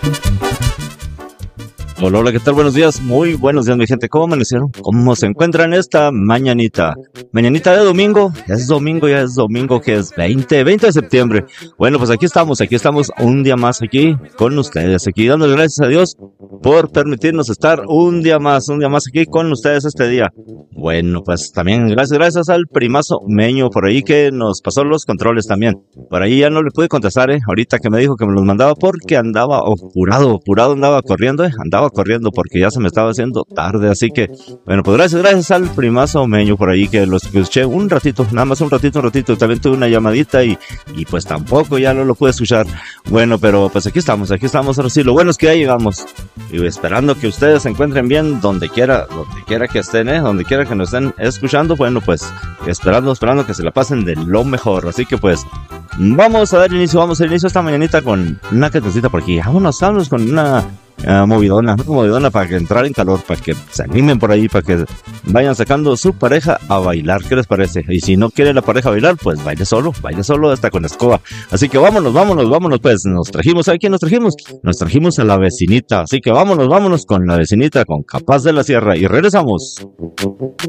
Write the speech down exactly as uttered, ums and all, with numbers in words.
Hola, hola, ¿qué tal? Buenos días, muy buenos días, mi gente. ¿Cómo amanecieron? ¿Cómo se encuentran esta mañanita? Mañanita de domingo, ya es domingo, ya es domingo, que es veinte, veinte de septiembre. Bueno, pues aquí estamos, aquí estamos un día más aquí con ustedes, aquí dándole gracias a Dios por permitirnos estar un día más, un día más aquí con ustedes este día. Bueno, pues también gracias, gracias al primazo Meño por ahí que nos pasó los controles también. Por ahí ya no le pude contestar, eh, ahorita que me dijo que me los mandaba porque andaba apurado, apurado andaba corriendo, eh, andaba corriendo porque ya se me estaba haciendo tarde, así que, bueno, pues gracias, gracias al primazo Meño por ahí que los escuché un ratito, nada más un ratito, un ratito, también tuve una llamadita y, y pues tampoco ya no lo pude escuchar. Bueno, pero pues aquí estamos, aquí estamos, ahora sí, lo bueno es que ya llegamos y esperando que ustedes se encuentren bien donde quiera, donde quiera que estén, eh, donde quiera que nos estén escuchando, bueno, pues esperando, esperando que se la pasen de lo mejor, así que pues vamos a dar inicio, vamos a dar inicio esta mañanita con una cancioncita por aquí, vámonos, vámonos con una Uh, movidona, una movidona para que entrar en calor, para que se animen por ahí, para que vayan sacando su pareja a bailar. ¿Qué les parece? Y si no quiere la pareja bailar, pues baile solo, baile solo hasta con escoba. Así que vámonos, vámonos, vámonos, pues nos trajimos, ¿a quién nos trajimos? Nos trajimos a la vecinita, así que vámonos, vámonos con la vecinita, con Capaz de la Sierra y regresamos.